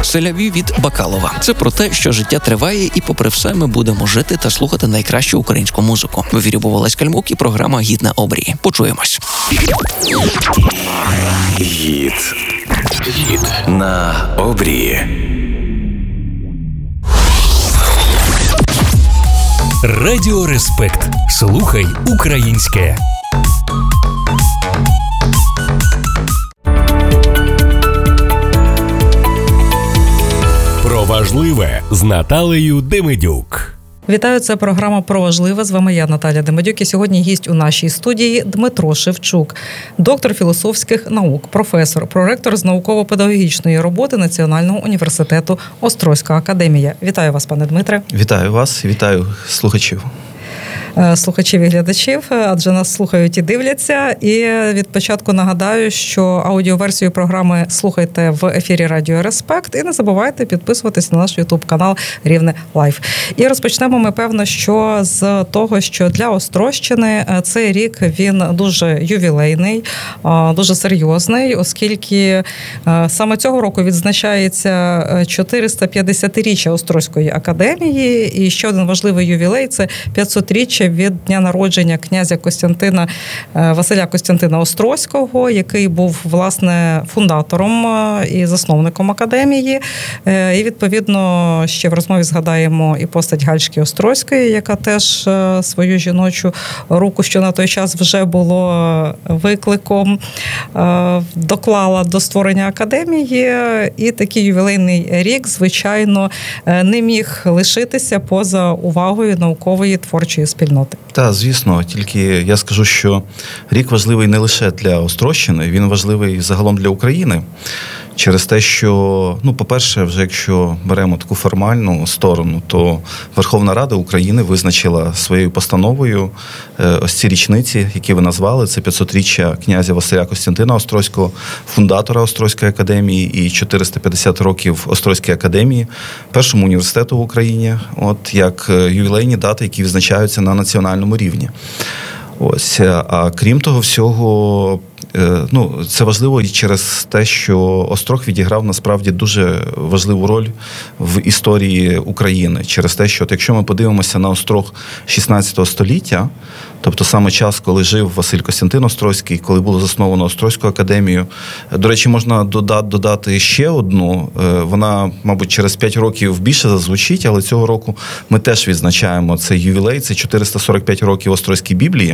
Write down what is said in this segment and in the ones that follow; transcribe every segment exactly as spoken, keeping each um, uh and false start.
Селяві від Бакалова. Це про те, що життя триває, і попри все ми будемо жити та слухати найкращу українську музику. В ефірі був Олесь Кальмук і програма «Гід на обрії». Почуємось. Гід. Гід на обрії. Радіо Респект. Слухай українське. Про важливе з Наталею Демидюк. Вітаю, це програма «Про важливе». З вами я, Наталя Демидюк, і сьогодні гість у нашій студії Дмитро Шевчук, доктор філософських наук, професор, проректор з науково-педагогічної роботи Національного університету Острозька академія. Вітаю вас, пане Дмитре. Вітаю вас, вітаю слухачів. Слухачів і глядачів, адже нас слухають і дивляться. І від початку нагадаю, що аудіоверсію програми слухайте в ефірі Радіо Респект. І не забувайте підписуватись на наш ютуб-канал Рівне Лайф. І розпочнемо ми, певно, що з того, що для Острозьчини цей рік він дуже ювілейний, дуже серйозний, оскільки саме цього року відзначається чотириста-п'ятдесятиріччя Острозької академії. І ще один важливий ювілей – це п'ятсотріччя від дня народження князя Костянтина, Василя Костянтина Острозького, який був, власне, фундатором і засновником академії. І, відповідно, ще в розмові згадаємо і постать Гальшки Острозької, яка теж свою жіночу руку, що на той час вже було викликом, доклала до створення академії. І такий ювілейний рік, звичайно, не міг лишитися поза увагою наукової творчої спільноти. Так, звісно, тільки я скажу, що рік важливий не лише для Острозьчини, він важливий загалом для України. Через те, що, ну, по-перше, вже якщо беремо таку формальну сторону, то Верховна Рада України визначила своєю постановою ось ці річниці, які ви назвали, це п'ятсотріччя князя Василя Костянтина Острозького, фундатора Острозької академії, і чотириста п'ятдесят років Острозької академії, першому університету в Україні, от як ювілейні дати, які відзначаються на національному рівні. Ось, а крім того всього, ну, це важливо і через те, що Острог відіграв насправді дуже важливу роль в історії України. Через те, що от якщо ми подивимося на Острог шістнадцятого століття, тобто саме час, коли жив Василь Костянтин Острозький, коли було засновано Острозьку академію. До речі, можна додати, додати ще одну. Вона, мабуть, через п'ять років більше зазвучить, але цього року ми теж відзначаємо цей ювілей. Це чотириста сорок п'ять років Острозькій Біблії.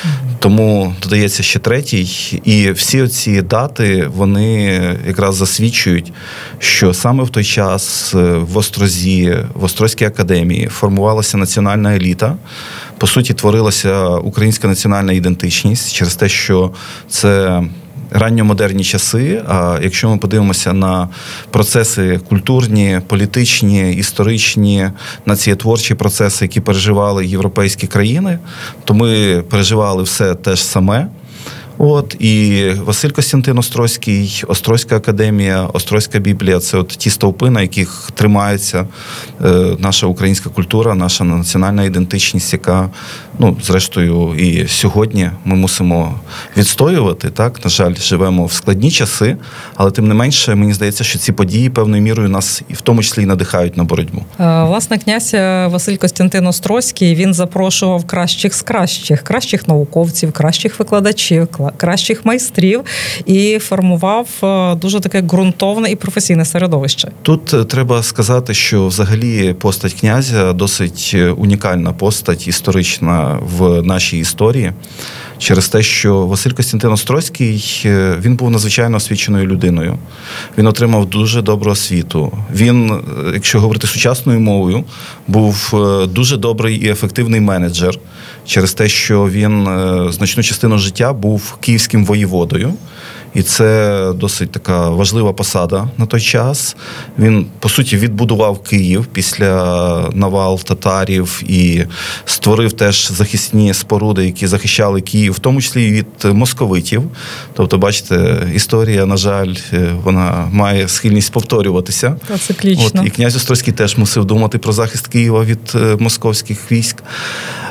Тому додається ще третій. І всі оці дати, вони якраз засвідчують, що саме в той час в Острозі, в Острозькій академії формувалася національна еліта. По суті, творилася українська національна ідентичність через те, що це ранньомодерні часи. А якщо ми подивимося на процеси культурні, політичні, історичні, націєтворчі процеси, які переживали європейські країни, то ми переживали все те ж саме. От, і Василь Костянтин Острозький, Острозька академія, Острозька Біблія – це от ті стовпи, на яких тримається е, наша українська культура, наша національна ідентичність, яка, ну, зрештою, і сьогодні ми мусимо відстоювати. Так, на жаль, живемо в складні часи, але тим не менше, мені здається, що ці події певною мірою нас і в тому числі і надихають на боротьбу. Власне, князь Василь Костянтин Острозький, він запрошував кращих з кращих, кращих науковців, кращих викладачів, кращих майстрів і формував дуже таке ґрунтовне і професійне середовище. Тут треба сказати, що взагалі постать князя досить унікальна постать історична в нашій історії. Через те, що Василь Костянтин Острозький, він був надзвичайно освіченою людиною. Він отримав дуже добру освіту. Він, якщо говорити сучасною мовою, був дуже добрий і ефективний менеджер. Через те, що він значну частину життя був київським воєводою. І це досить така важлива посада на той час. Він, по суті, відбудував Київ після навал татарів і створив теж захисні споруди, які захищали Київ, в тому числі і від московитів. Тобто, бачите, історія, на жаль, вона має схильність повторюватися. Циклічно. От, і князь Острозький теж мусив думати про захист Києва від московських військ.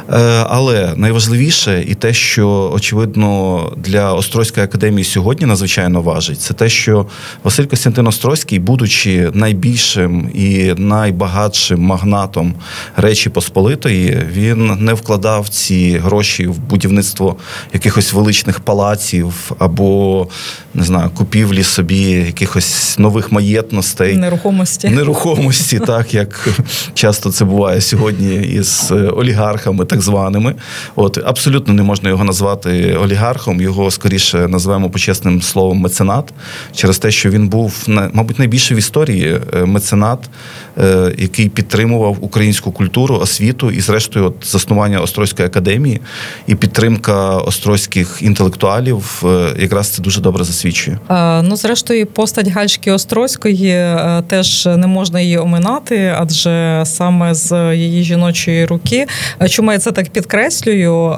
Але найважливіше і те, що, очевидно, для Острозької академії сьогодні надзвичайно важить, це те, що Василь Костянтин Острозький, будучи найбільшим і найбагатшим магнатом Речі Посполитої, він не вкладав ці гроші в будівництво якихось величних палаців або, не знаю, купівлі собі якихось нових маєтностей. Нерухомості. Нерухомості, так, як часто це буває сьогодні із олігархами так званими. От, абсолютно не можна його назвати олігархом, його скоріше назвемо почесним словом меценат, через те, що він був, мабуть, найбільший в історії меценат, який підтримував українську культуру, освіту і, зрештою, от, заснування Острозької академії і підтримка острозьких інтелектуалів якраз це дуже добре засвідчує. А, ну, зрештою, постать Гальшки Острозької теж не можна її оминати, адже саме з її жіночої руки. Чому я це так підкреслюю?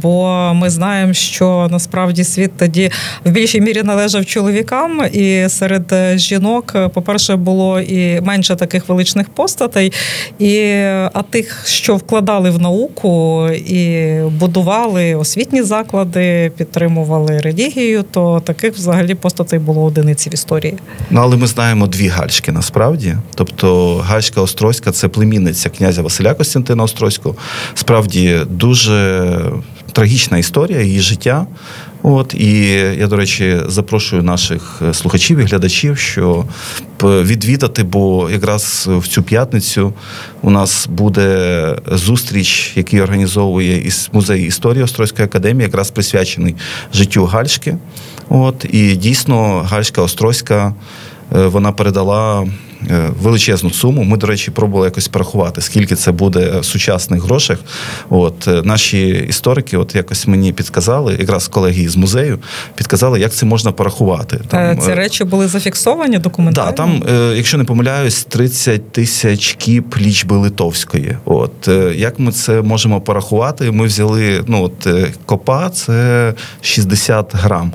Бо ми знаємо, що насправді світ тоді в більшій мірі належав чоловікам, і серед жінок, по-перше, було і менше таких величних постатей, і, а тих, що вкладали в науку і будували освітні заклади, підтримували релігію, то таких взагалі постатей було одиниці в історії. Ну, але ми знаємо дві Гальшки насправді. Тобто Гальшка Острозька – це племінниця князя Василя Костянтина Острозького. Справді дуже трагічна історія її життя. От, і я, до речі, запрошую наших слухачів і глядачів, що відвідати, бо якраз в цю п'ятницю у нас буде зустріч, який організовує із музей історії Острозької академії, якраз присвячений життю Гальшки. От, і дійсно Гальшка Острозька, вона передала величезну суму. Ми, до речі, пробували якось порахувати, скільки це буде в сучасних грошах. От, наші історики от якось мені підказали, якраз колеги з музею, підказали, як це можна порахувати. Там, ці речі були зафіксовані документально? Так, да, там, якщо не помиляюсь, тридцять тисяч кіп лічби литовської. От, як ми це можемо порахувати? Ми взяли, ну, от, копа – це шістдесят грам.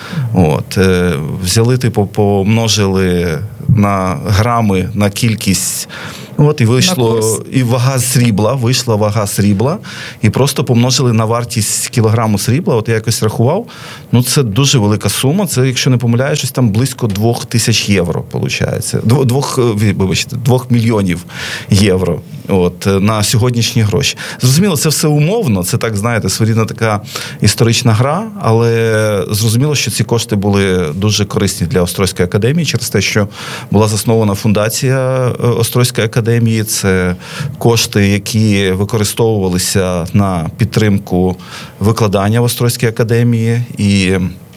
От, взяли, типу, помножили на грами, на кількість, от, і вийшло, і вага срібла, вийшла вага срібла, і просто помножили на вартість кілограму срібла, от я якось рахував, ну це дуже велика сума, це, якщо не помиляюсь, щось там близько двох тисяч євро, виходить, двох, вибачте, двох мільйонів євро, от, на сьогоднішні гроші. Зрозуміло, це все умовно, це так, знаєте, своєрідна така історична гра, але зрозуміло, що ці кошти були дуже корисні для Острозької академії, через те, що була заснована фундація Острозької академії. Це кошти, які використовувалися на підтримку викладання в Острозькій академії і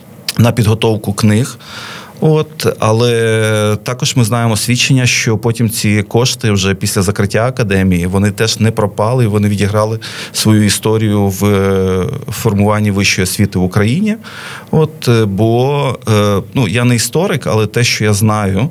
на підготовку книг. От, але також ми знаємо свідчення, що потім ці кошти вже після закриття академії, вони теж не пропали, вони відіграли свою історію в формуванні вищої освіти в Україні. От, бо, ну, я не історик, але те, що я знаю,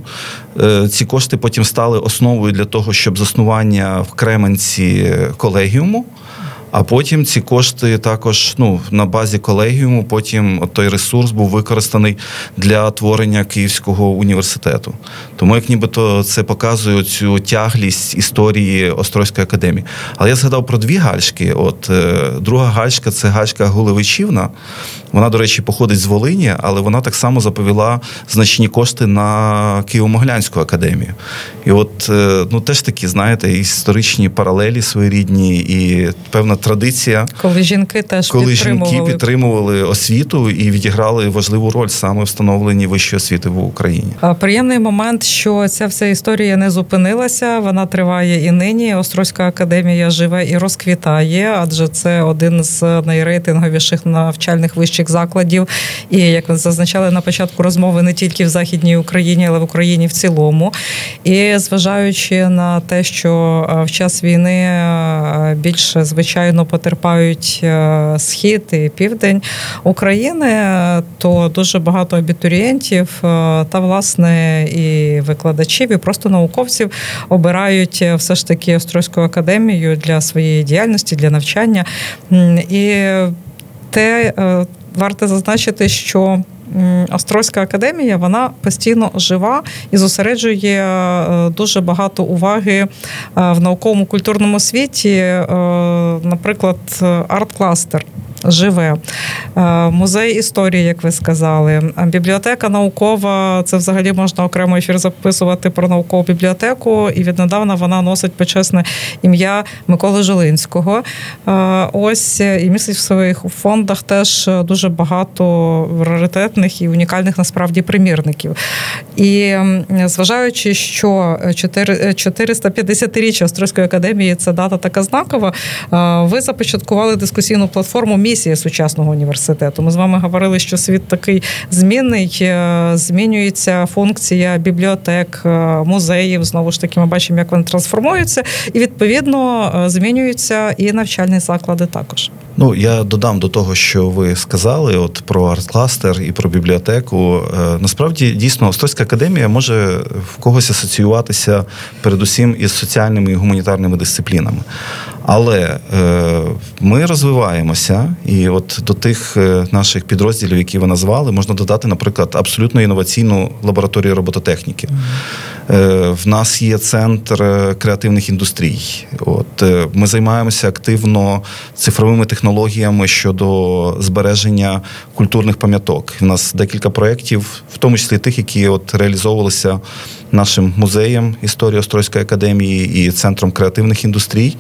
ці кошти потім стали основою для того, щоб заснування в Кременці колегіуму. А потім ці кошти також, ну, на базі колегіуму, потім той ресурс був використаний для творення Київського університету. Тому як нібито це показує цю тяглість історії Острозької академії. Але я згадав про дві Гальшки. От, друга Гальшка – це Гальшка Гулевичівна. Вона, до речі, походить з Волині, але вона так само заповіла значні кошти на Києво-Могилянську академію. І от, ну, теж такі, знаєте, історичні паралелі своєрідні і певна традиція. Коли жінки теж коли підтримували. жінки підтримували освіту і відіграли важливу роль саме в встановленні вищої освіти в Україні. Приємний момент, що ця вся історія не зупинилася, вона триває і нині. Острозька академія живе і розквітає, адже це один з найрейтинговіших навчальних вищих закладів. І, як ви зазначали на початку розмови, не тільки в Західній Україні, але в Україні в цілому. І зважаючи на те, що в час війни більше, звичайно, потерпають Схід і Південь України, то дуже багато абітурієнтів та, власне, і викладачів, і просто науковців обирають все ж таки Острозьку академію для своєї діяльності, для навчання. І те, варто зазначити, що Острозька академія, вона постійно жива і зосереджує дуже багато уваги в науковому культурному світі. Наприклад, арт-кластер живе, музей історії, як ви сказали, бібліотека наукова, це взагалі можна окремо ефір записувати про наукову бібліотеку, і віднедавна вона носить почесне ім'я Миколи Жилинського. Ось, і містить в своїх фондах теж дуже багато раритетних і унікальних насправді примірників. І зважаючи, що чотириста п'ятдесятиріччя Острозької академії – це дата така знакова, ви започаткували дискусійну платформу «Місія сучасного університету». Ми з вами говорили, що світ такий змінний, змінюється функція бібліотек, музеїв, знову ж таки ми бачимо, як вони трансформуються, і відповідно змінюються і навчальні заклади також. Ну, я додам до того, що ви сказали, от про арт-кластер і про бібліотеку. Насправді, дійсно, Острозька академія може в когось асоціюватися передусім із соціальними і гуманітарними дисциплінами. Але е, ми розвиваємося, і от до тих наших підрозділів, які ви назвали, можна додати, наприклад, абсолютно інноваційну лабораторію робототехніки. Е, в нас є центр креативних індустрій. От, е, ми займаємося активно цифровими технологіями щодо збереження культурних пам'яток. У нас декілька проєктів, в тому числі тих, які от реалізовувалися нашим музеєм історії Острозької академії і Центром креативних індустрій.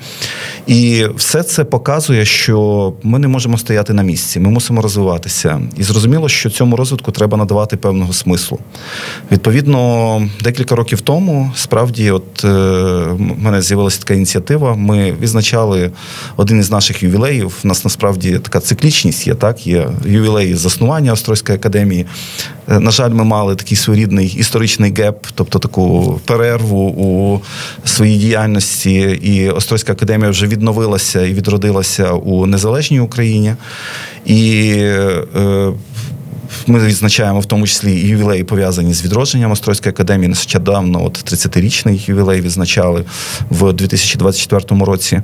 І все це показує, що ми не можемо стояти на місці, ми мусимо розвиватися. І зрозуміло, що цьому розвитку треба надавати певного смислу. Відповідно, декілька років тому, справді, от е, в мене з'явилася така ініціатива, ми відзначали один із наших ювілеїв. У нас насправді така циклічність є, так? Є ювілеї заснування Острозької академії. Е, на жаль, ми мали такий своєрідний історичний геп, тобто таку перерву у своїй діяльності, і Острозька академія вже відновилася і відродилася у незалежній Україні. І е, ми відзначаємо в тому числі і ювілеї, пов'язані з відродженням Острозької академії. Нещодавно от тридцятирічний ювілей відзначали в дві тисячі двадцять четвертому році.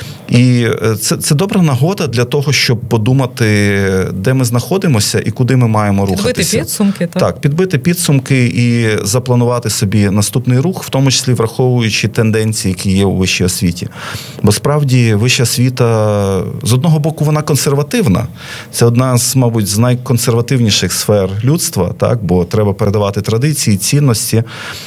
І це, це добра нагода для того, щоб подумати, де ми знаходимося і куди ми маємо рухатися. Підбити підсумки, так? Так, підбити підсумки і запланувати собі наступний рух, в тому числі враховуючи тенденції, які є у вищій освіті. Бо справді вища освіта, з одного боку, вона консервативна. Це одна з, мабуть, з найконсервативніших сфер людства, так? Бо треба передавати традиції, цінності.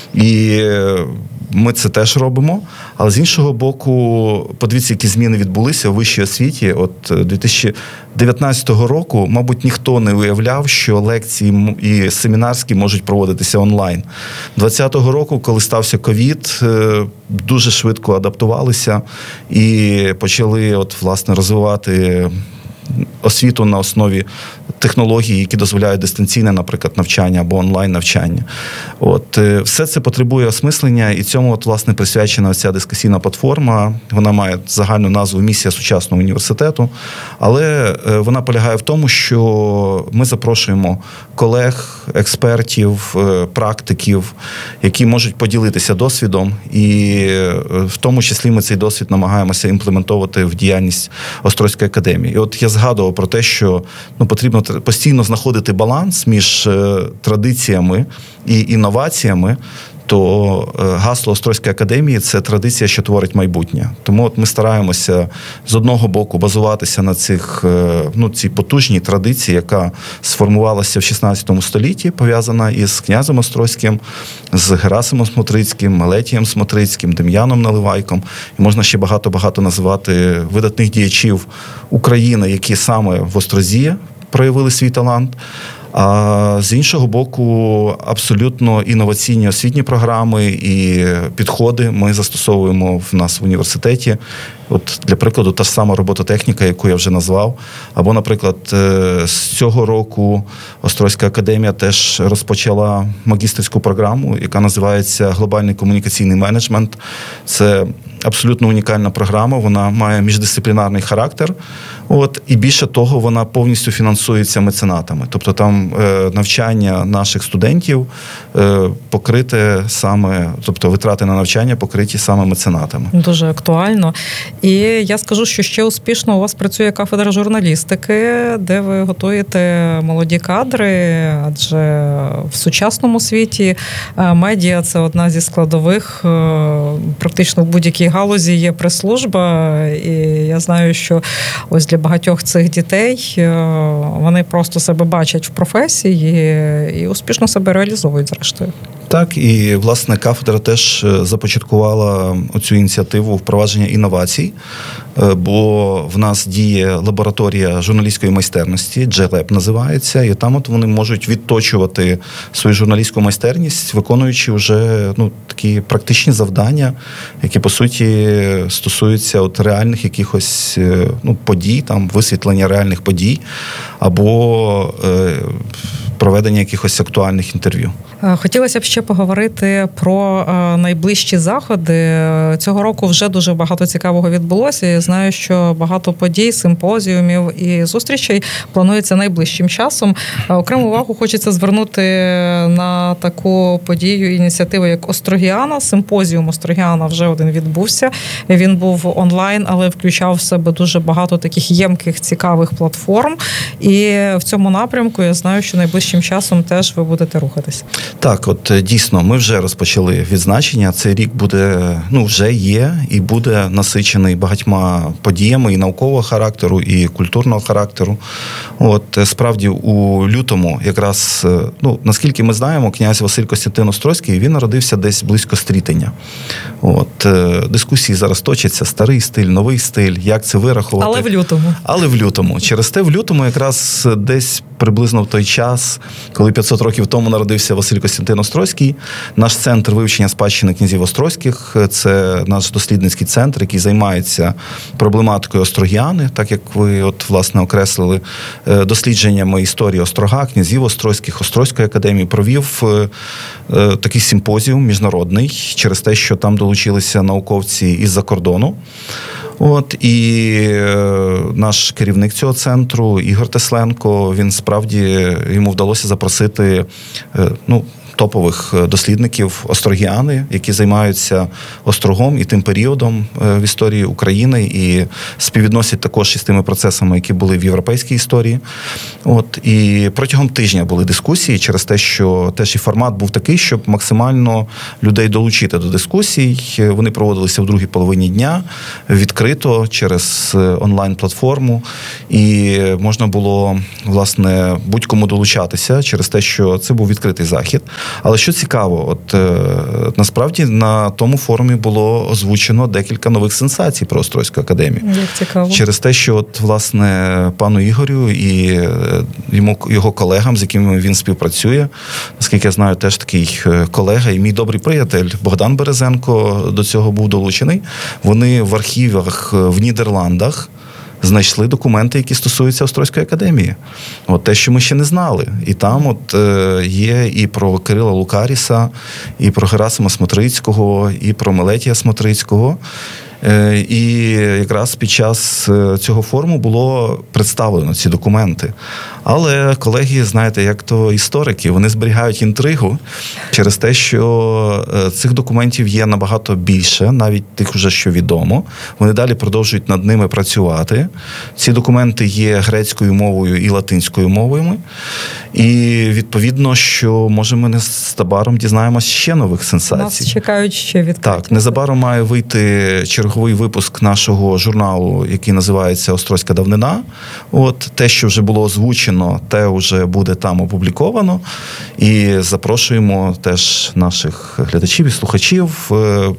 І ми це теж робимо. Але з іншого боку, подивіться, які зміни відбулися у вищій освіті. От дві тисячі дев'ятнадцятого року, мабуть, ніхто не уявляв, що лекції і семінарські можуть проводитися онлайн. двадцятого року, коли стався ковід, дуже швидко адаптувалися і почали, от, власне, розвивати освіту на основі технологій, які дозволяють дистанційне, наприклад, навчання або онлайн-навчання. От, все це потребує осмислення, і цьому, от, власне, присвячена ця дискусійна платформа. Вона має загальну назву «Місія сучасного університету», але вона полягає в тому, що ми запрошуємо колег, експертів, практиків, які можуть поділитися досвідом, і в тому числі ми цей досвід намагаємося імплементовувати в діяльність Острозької академії. І от я згадував про те, що ну, потрібно постійно знаходити баланс між традиціями і інноваціями, то гасло Острозької академії – це традиція, що творить майбутнє. Тому от ми стараємося з одного боку базуватися на цих, ну, цій потужній традиції, яка сформувалася в шістнадцятому столітті, пов'язана із князем Острозьким, з Герасимом Смотрицьким, Мелетієм Смотрицьким, Дем'яном Наливайком. І можна ще багато-багато називати видатних діячів України, які саме в Острозі проявили свій талант. А з іншого боку, абсолютно інноваційні освітні програми і підходи ми застосовуємо в нас в університеті. От, для прикладу, та ж сама робототехніка, яку я вже назвав. Або, наприклад, з цього року Острозька академія теж розпочала магістерську програму, яка називається «Глобальний комунікаційний менеджмент». Це абсолютно унікальна програма, вона має міждисциплінарний характер. От, і більше того, вона повністю фінансується меценатами. Тобто там е, навчання наших студентів е, покрите саме, тобто витрати на навчання покриті саме меценатами. Дуже актуально. І я скажу, що ще успішно у вас працює кафедра журналістики, де ви готуєте молоді кадри, адже в сучасному світі медіа – це одна зі складових. Практично в будь-якій галузі є прес-служба, і я знаю, що ось для багатьох цих дітей вони просто себе бачать в професії і успішно себе реалізовують, зрештою. Так, і, власне, кафедра теж започаткувала оцю ініціативу впровадження інновацій, бо в нас діє лабораторія журналістської майстерності, джей леб називається, і там от вони можуть відточувати свою журналістську майстерність, виконуючи вже ну, такі практичні завдання, які, по суті, стосуються от реальних якихось ну, подій, там, висвітлення реальних подій, або е, проведення якихось актуальних інтерв'ю. Хотілося б ще поговорити про найближчі заходи. Цього року вже дуже багато цікавого відбулося. Я знаю, що багато подій, симпозіумів і зустрічей планується найближчим часом. Окрему увагу хочеться звернути на таку подію, ініціативу, як Острогіана. Симпозіум Острогіана вже один відбувся. Він був онлайн, але включав в себе дуже багато таких ємких, цікавих платформ. І в цьому напрямку я знаю, що найближчим часом теж ви будете рухатись. Так, от дійсно, ми вже розпочали відзначення. Цей рік буде, ну вже є і буде насичений багатьма подіями і наукового характеру, і культурного характеру. От справді у лютому, якраз, ну наскільки ми знаємо, князь Василь Костянтин Острозький, він народився десь близько Стрітиня. От дискусії зараз точаться: старий стиль, новий стиль, як це вирахувати. Але в лютому. Але в лютому. Через те в лютому якраз десь приблизно в той час, коли п'ятсот років тому народився Василь Костянтин Острозький, наш центр вивчення спадщини князів Острозьких, це наш дослідницький центр, який займається проблематикою Острогіани, так як ви от власне окреслили, дослідженнями історії Острога, князів Острозьких, Острозької академії, провів такий симпозіум міжнародний через те, що там долучилися науковці із-за кордону. От, і е, наш керівник цього центру, Ігор Тесленко, він справді, йому вдалося запросити, е, ну, топових дослідників Острогіани, які займаються Острогом і тим періодом в історії України і співвідносять також із тими процесами, які були в європейській історії. От, і протягом тижня були дискусії через те, що теж і формат був такий, щоб максимально людей долучити до дискусій. Вони проводилися в другій половині дня, відкрито через онлайн-платформу, і можна було, власне, будь-кому долучатися через те, що це був відкритий захід. Але що цікаво, от е, насправді на тому форумі було озвучено декілька нових сенсацій про Острозьку академію. Як цікаво. Через те, що от, власне, пану Ігорю і йому, його колегам, з якими він співпрацює, наскільки я знаю, теж такий колега і мій добрий приятель Богдан Березенко до цього був долучений. Вони в архівах в Нідерландах знайшли документи, які стосуються Острозької академії. От те, що ми ще не знали. І там от е, є і про Кирила Лукаріса, і про Герасима Смотрицького, і про Мелетія Смотрицького. Е, і якраз під час цього форуму було представлено ці документи. Але колеги, знаєте, як то історики, вони зберігають інтригу через те, що цих документів є набагато більше, навіть тих уже, що відомо. Вони далі продовжують над ними працювати. Ці документи є грецькою мовою і латинською мовами. І відповідно, що, може, ми незабаром дізнаємося ще нових сенсацій. Нас чекають ще відкриті. Так, незабаром має вийти черговий випуск нашого журналу, який називається «Острозька давнина». От, те, що вже було озвучено, те вже буде там опубліковано. І запрошуємо теж наших глядачів і слухачів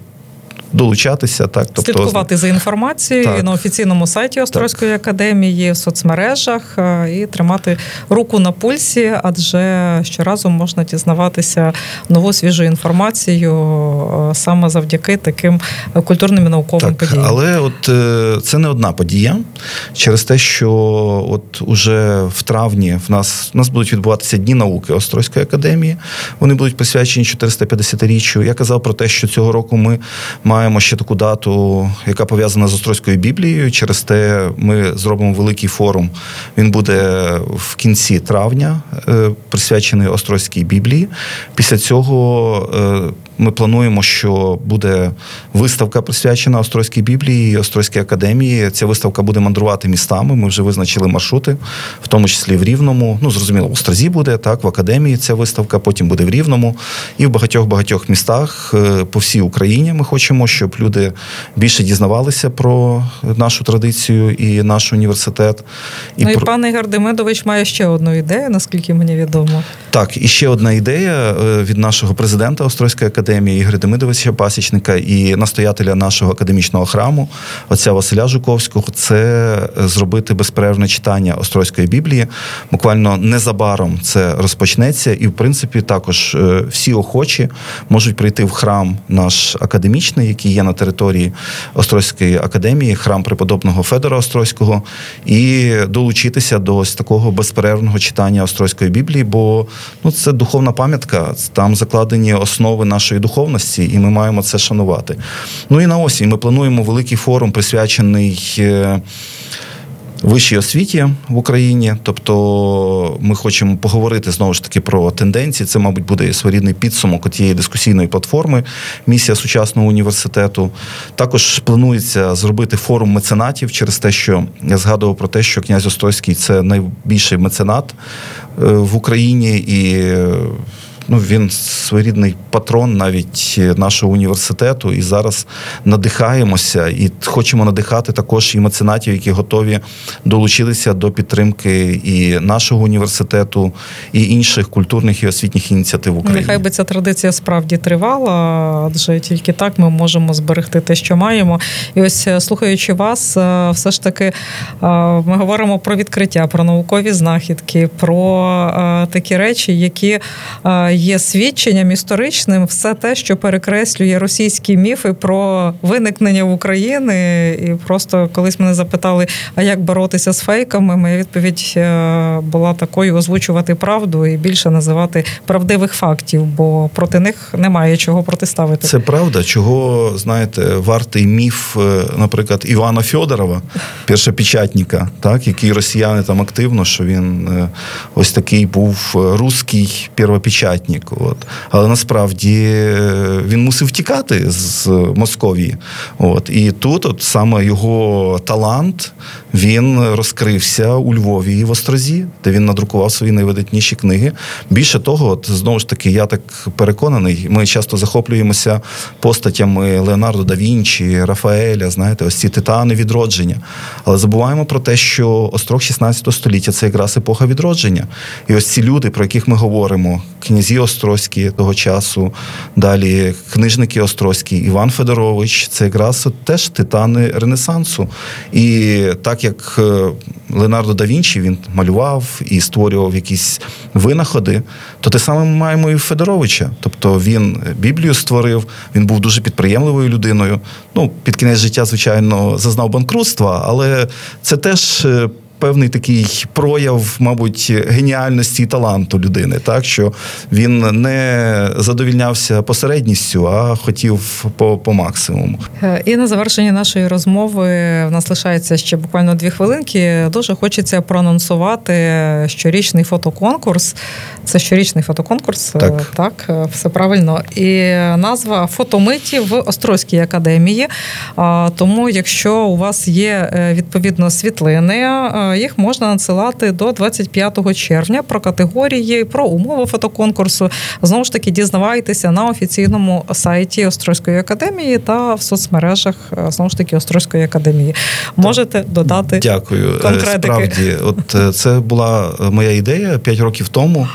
долучатися. Так, тобто, слідкувати за інформацією так. на офіційному сайті Острозької так. академії, в соцмережах і тримати руку на пульсі, адже щоразу можна дізнаватися нову свіжу інформацію саме завдяки таким культурним і науковим так, подіям. Але от це не одна подія. Через те, що от уже в травні в нас, в нас будуть відбуватися Дні науки Острозької академії. Вони будуть присвячені чотириста п'ятдесятиріччю. Я казав про те, що цього року ми маємо маємо ще таку дату, яка пов'язана з Острозькою Біблією. Через те ми зробимо великий форум. Він буде в кінці травня, присвячений Острозькій Біблії. Після цього ми плануємо, що буде виставка, присвячена Острозькій Біблії і Острозькій академії. Ця виставка буде мандрувати містами. Ми вже визначили маршрути, в тому числі в Рівному. Ну, зрозуміло, в Острозі буде, так, в академії ця виставка, потім буде в Рівному. І в багатьох-багатьох містах по всій Україні ми хочемо, щоб люди більше дізнавалися про нашу традицію і наш університет. І ну і про... пан Ігор Демидович має ще одну ідею, наскільки мені відомо. Так, і ще одна ідея від нашого президента Острозької академії Ігоря Демидовича Пасічника і настоятеля нашого академічного храму, отця Василя Жуковського, це зробити безперервне читання Острозької Біблії. Буквально незабаром це розпочнеться, і, в принципі, також всі охочі можуть прийти в храм наш академічний, який є на території Острозької академії, храм преподобного Федора Острозького, і долучитися до ось такого безперервного читання Острозької Біблії, бо ну, це духовна пам'ятка, там закладені основи нашої духовності, і ми маємо це шанувати. Ну і на осінь ми плануємо великий форум, присвячений вищій освіті в Україні, тобто ми хочемо поговорити знову ж таки про тенденції. Це, мабуть, буде своєрідний підсумок тієї дискусійної платформи «Місія сучасного університету». Також планується зробити форум меценатів через те, що я згадував про те, що князь Острозький – це найбільший меценат в Україні, і ну, він своєрідний патрон навіть нашого університету, і зараз надихаємося і хочемо надихати також і меценатів, які готові долучитися до підтримки і нашого університету, і інших культурних і освітніх ініціатив в Україні. Нехай би ця традиція справді тривала, адже тільки так ми можемо зберегти те, що маємо. І ось, слухаючи вас, все ж таки ми говоримо про відкриття, про наукові знахідки, про такі речі, які є свідченням історичним, все те, що перекреслює російські міфи про виникнення в Україні. І просто колись мене запитали, а як боротися з фейками, моя відповідь була такою: озвучувати правду і більше називати правдивих фактів, бо проти них немає чого протиставити. Це правда, чого, знаєте, вартий міф, наприклад, Івана Фьодорова, першопечатника, так, який росіяни там активно, що він ось такий був русський первопечатник. От. Але насправді він мусив втікати з Московії. От. І тут от саме його талант, він розкрився у Львові і в Острозі, де він надрукував свої найвидатніші книги. Більше того, от, знову ж таки, я так переконаний, ми часто захоплюємося постатями Леонардо да Вінчі, Рафаеля, знаєте, ось ці титани відродження. Але забуваємо про те, що острог шістнадцятого століття – це якраз епоха відродження. І ось ці люди, про яких ми говоримо, князі Острозькі того часу, далі книжники Острозькі, Іван Федорович, це якраз от теж титани Ренесансу. І так як Леонардо да Вінчі, він малював і створював якісь винаходи, то те саме ми маємо і в Федоровича. Тобто він Біблію створив, він був дуже підприємливою людиною. Ну, під кінець життя, звичайно, зазнав банкрутства, але це теж певний такий прояв, мабуть, геніальності і таланту людини, так, що він не задовільнявся посередністю, а хотів по, по максимуму. І на завершення нашої розмови в нас лишається ще буквально дві хвилинки. Дуже хочеться проанонсувати щорічний фотоконкурс. Це щорічний фотоконкурс, так, так, все правильно. І назва «Фотомиті в Острозькій академії». Тому, якщо у вас є, відповідно, світлини, їх можна надсилати до двадцять п'ятого червня про категорії, про умови фотоконкурсу. Знову ж таки, дізнавайтеся на офіційному сайті Острозької академії та в соцмережах, знову ж таки, Острозької академії. Можете додати Дякую. конкретики. Справді, от це була моя ідея п'ять років тому.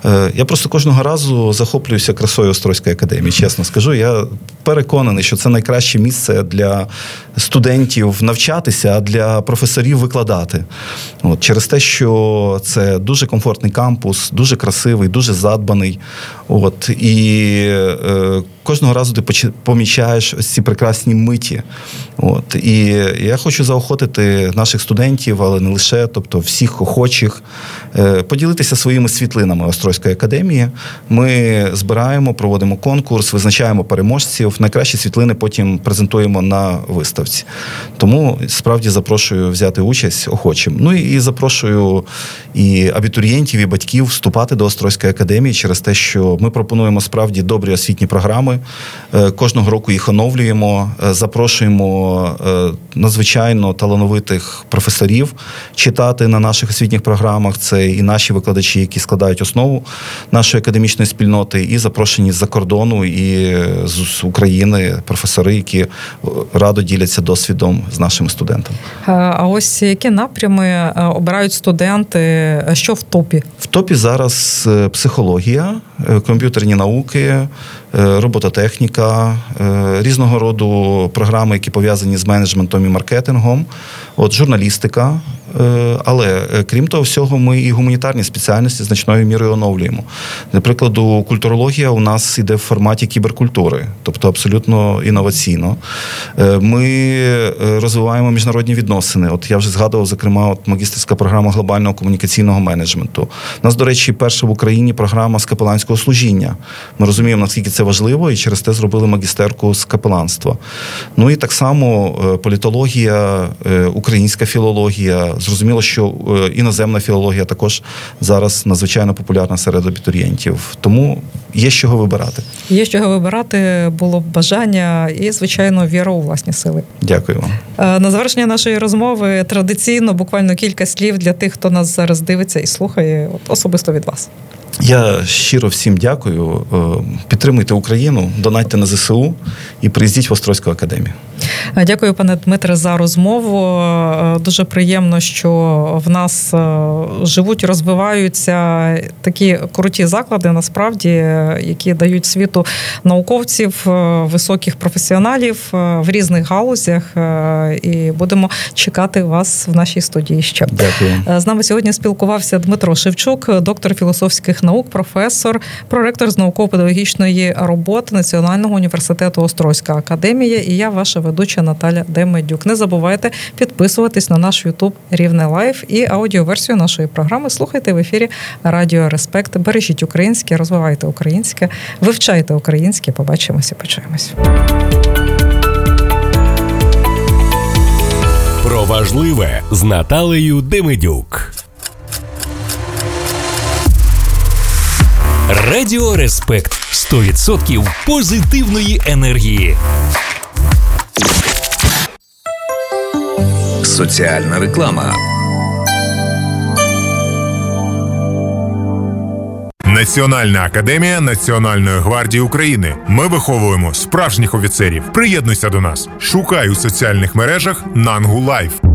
Я просто кожного разу захоплююся красою Острозької академії, чесно скажу. Я переконаний, що це найкраще місце для студентів навчатися, а для професорів викладати. От, через те, що це дуже комфортний кампус, дуже красивий, дуже задбаний. От, і е, кожного разу ти помічаєш ось ці прекрасні миті. От, і я хочу заохотити наших студентів, але не лише, тобто всіх охочих, е, поділитися своїми світлинами Острозької академії. Ми збираємо, проводимо конкурс, визначаємо переможців. Найкращі світлини потім презентуємо на виставці. Тому справді запрошую взяти участь охочим. Ну і запрошую і абітурієнтів, і батьків вступати до Острозької академії через те, що ми пропонуємо справді добрі освітні програми. Кожного року їх оновлюємо, запрошуємо надзвичайно талановитих професорів читати на наших освітніх програмах. Це і наші викладачі, які складають основу нашої академічної спільноти, і запрошені з-за кордону, і з України професори, які радо діляться досвідом з нашими студентами. А ось які напрями обирають студенти, що в топі? В топі зараз психологія, комп'ютерні науки, робототехніка, різного роду програми, які пов'язані з менеджментом і маркетингом, от журналістика. Але, крім того всього, ми і гуманітарні спеціальності значною мірою оновлюємо. Наприклад, культурологія у нас іде в форматі кіберкультури, тобто абсолютно інноваційно. Ми розвиваємо міжнародні відносини. От я вже згадував, зокрема, от магістерська програма глобального комунікаційного менеджменту. У нас, до речі, перша в Україні програма з капеланського служіння. Ми розуміємо, наскільки це важливо, і через те зробили магістерку з капеланства. Ну і так само політологія, українська філологія. Зрозуміло, що іноземна філологія також зараз надзвичайно популярна серед абітурієнтів. Тому є з чого вибирати. Є з чого вибирати, було б бажання і, звичайно, віра у власні сили. Дякую вам. На завершення нашої розмови традиційно буквально кілька слів для тих, хто нас зараз дивиться і слухає, от особисто від вас. Я щиро всім дякую. Підтримуйте Україну, донатьте на зе се у і приїздіть в Острозьку академію. Дякую, пане Дмитре, за розмову. Дуже приємно, що в нас живуть і розвиваються такі круті заклади, насправді, які дають світу науковців, високих професіоналів в різних галузях. І будемо чекати вас в нашій студії ще. Дякую. З нами сьогодні спілкувався Дмитро Шевчук, доктор філософських наук, професор, проректор з науково-педагогічної роботи Національного університету Острозька академія. І я, ваша ведуча Наталя Демидюк. Не забувайте підписуватись на наш YouTube Рівне Лайф і аудіоверсію нашої програми слухайте в ефірі Радіо Респект. Бережіть українське, розвивайте українське, вивчайте українське. Побачимося, почуємось. Про важливе з Наталею Демидюк. Радіо Респект. сто відсотків позитивної енергії. Соціальна реклама. Національна академія Національної гвардії України. Ми виховуємо справжніх офіцерів. Приєднуйся до нас. Шукай у соціальних мережах Нангу Лайф.